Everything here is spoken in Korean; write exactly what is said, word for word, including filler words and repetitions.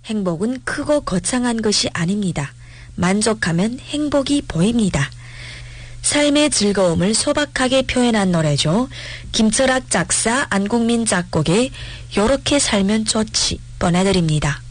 행복은 크고 거창한 것이 아닙니다. 만족하면 행복이 보입니다. 삶의 즐거움을 소박하게 표현한 노래죠. 김철학 작사, 안국민 작곡의 요렇게 살면 좋지 보내드립니다.